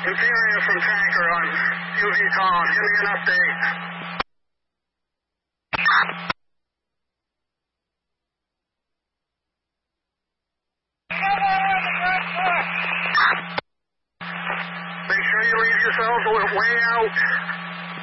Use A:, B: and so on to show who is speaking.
A: Inferior from Tanker on UV Collins. Give me an update. Make sure you leave yourselves way out.